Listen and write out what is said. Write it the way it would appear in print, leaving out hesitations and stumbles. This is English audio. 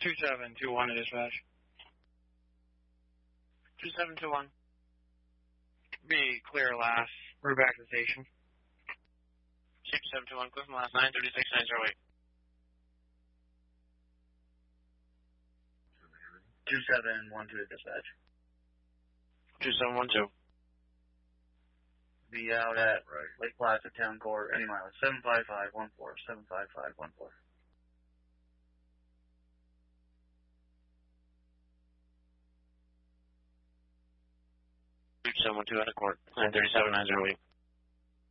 2721 to dispatch. 2721. Be clear last. We're back to the station. 2721, clear from last 936-908. 2712 to dispatch. 2712. Be out at Lake Placid Town Court, any mileage, 75514, 75514. 2712 at a court, 937-908.